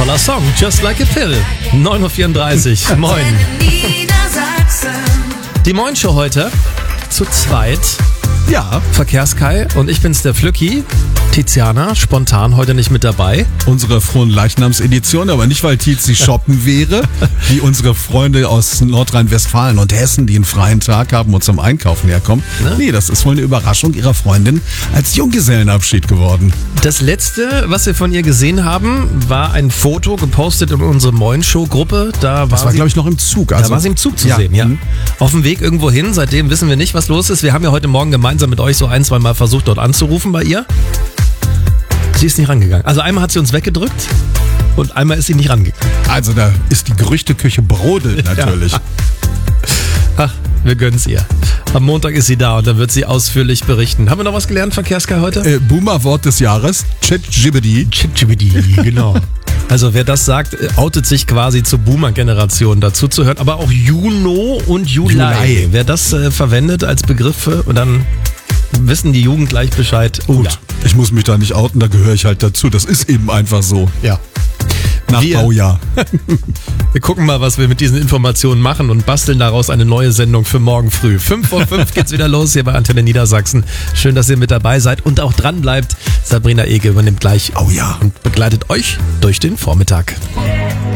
Toller Song, Just Like a Pill. 9.34 Uhr, moin. Die Moin-Show heute zu zweit. Ja. Verkehrskai und ich bin's, der Flücki. Tiziana, spontan heute nicht mit dabei. Unsere Frohen-Leichnams-Edition, aber nicht, weil Tizi shoppen wäre, wie unsere Freunde aus Nordrhein-Westfalen und Hessen, die einen freien Tag haben und zum Einkaufen herkommen. Ne? Nee, das ist wohl eine Überraschung ihrer Freundin als Junggesellenabschied geworden. Das letzte, was wir von ihr gesehen haben, war ein Foto gepostet in unsere Moin-Show-Gruppe. Das war, glaube ich, noch im Zug. Da war sie im Zug zu sehen, ja. Auf dem Weg irgendwo hin, seitdem wissen wir nicht, was los ist. Wir haben ja heute Morgen gemeinsam mit euch so 1-2 Mal versucht, dort anzurufen bei ihr. Sie ist nicht rangegangen. Also einmal hat sie uns weggedrückt und einmal ist sie nicht rangegangen. Also da ist die Gerüchteküche brodelt natürlich. Ja. Ach, wir gönnen's ihr. Am Montag ist sie da und dann wird sie ausführlich berichten. Haben wir noch was gelernt, Verkehrskai, heute? Boomer-Wort des Jahres, ChatGPT. ChatGPT, genau. Also wer das sagt, outet sich quasi zur Boomer-Generation dazu zu hören. Aber auch Juno und Juli. Wer das verwendet als Begriffe und dann wissen die Jugend gleich Bescheid. Gut, ich muss mich da nicht outen, da gehöre ich halt dazu. Das ist eben einfach so. Ja. Nach Baujahr. Wir gucken mal, was wir mit diesen Informationen machen und basteln daraus eine neue Sendung für morgen früh. 5:05 geht's wieder los hier bei Antenne Niedersachsen. Schön, dass ihr mit dabei seid und auch dran bleibt. Sabrina Ege übernimmt gleich und begleitet euch durch den Vormittag.